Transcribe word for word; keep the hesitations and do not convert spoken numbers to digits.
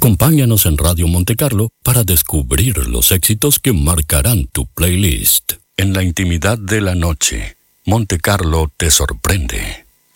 Acompáñanos en Radio Monte Carlo para descubrir los éxitos que marcarán tu playlist. En la intimidad de la noche, Monte Carlo te sorprende.